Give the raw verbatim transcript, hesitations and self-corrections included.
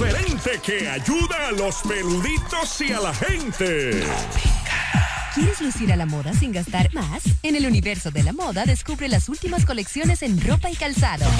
diferente que ayuda a los peluditos y a la gente. ¿Quieres lucir a la moda sin gastar más? En el universo de la moda descubre las últimas colecciones en ropa y calzado.